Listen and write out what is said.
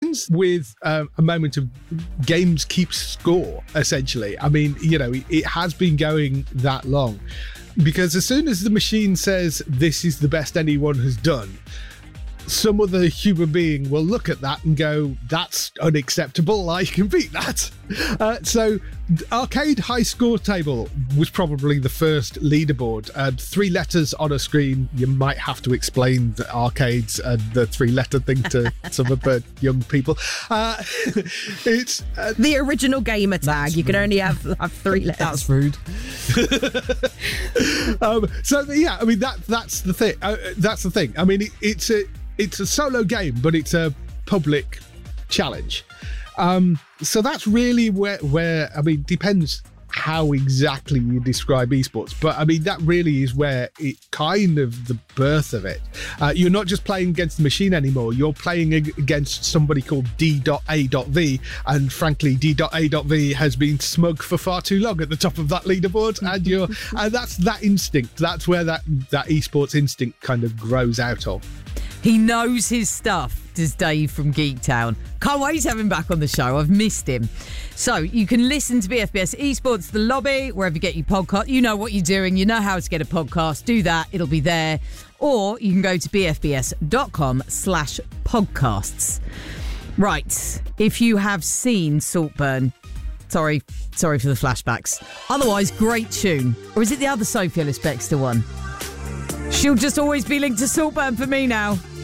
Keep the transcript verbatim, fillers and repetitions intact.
begins with um, a moment of games keep score, essentially. I mean, you know, it, it has been going that long. Because as soon as the machine says this is the best anyone has done, some other human being will look at that and go, that's unacceptable, I can beat that. Uh, so Arcade High Score Table was probably the first leaderboard. Uh, three letters on a screen. You might have to explain the arcades and the three-letter thing to some of the young people. Uh, it's uh, the original gamer tag. You can only have, have three letters. That's rude. um, so yeah, I mean that that's the thing. Uh, that's the thing. I mean, it, it's a it's a solo game, but it's a public challenge. Um, so that's really where where I mean, depends how exactly you describe esports, but I mean that really is where it kind of the birth of it. Uh, you're not just playing against the machine anymore. You're playing against somebody called D A V, and frankly, D A V has been smug for far too long at the top of that leaderboard, and you're and that's that instinct. That's where that that esports instinct kind of grows out of. He knows his stuff, does Dave from Geektown. Can't wait to have him back on the show. I've missed him. So you can listen to B F B S Esports, The Lobby, wherever you get your podcast. You know what you're doing. You know how to get a podcast. Do that. It'll be there. Or you can go to bfbs.com slash podcasts. Right. If you have seen Saltburn, sorry, sorry for the flashbacks. Otherwise, great tune. Or is it the other Sophie Ellis-Bextor one? She'll just always be linked to Saltburn for me now.